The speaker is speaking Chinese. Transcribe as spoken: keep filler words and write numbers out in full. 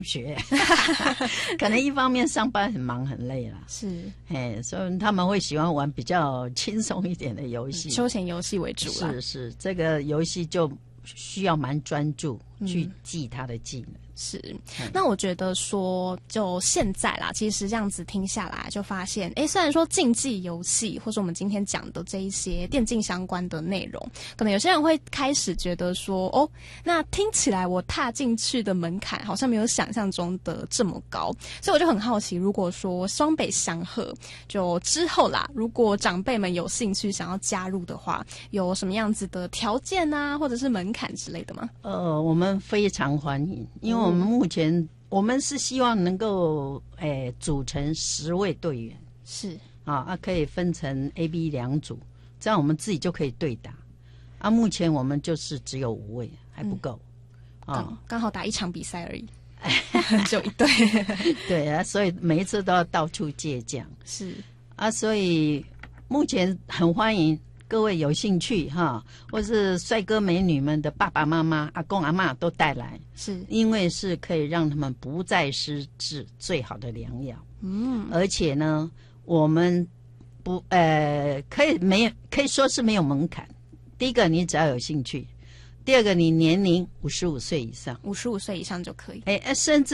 学，可能一方面上班很忙很累啦， 是， 哎，所以他们会喜欢玩比较轻松一点的游戏， 休闲游戏为主啦。 是是，这个游戏就需要蛮专注去记他的技能。 是，那我觉得说，就现在啦，其实这样子听下来，就发现，哎，虽然说竞技游戏或者我们今天讲的这一些电竞相关的内容，可能有些人会开始觉得说，哦，那听起来我踏进去的门槛好像没有想象中的这么高，所以我就很好奇，如果说双北相合，就之后啦，如果长辈们有兴趣想要加入的话，有什么样子的条件啊，或者是门槛之类的吗？ 呃，我们非常欢迎，因为我们目前、嗯、我们是希望能够诶组成十位队员， 是啊啊，可以分成 A、B 两组，这样我们自己就可以对打。啊，目前我们就是只有五位，还不够， 嗯、 啊， 刚好打一场比赛而已，只有一队。 对啊，所以每一次都要到处借将。 是啊，所以目前很欢迎各位有兴趣哈，或是帅哥美女们的爸爸妈妈、阿公阿嬷都带来， 是因为是可以让他们不再失智最好的良药。嗯，而且呢，我们不呃可以没有可以说是没有门槛。第一个，你只要有兴趣；第二个，你年龄五十五岁以上， 五十五岁以上就可以。 哎，甚至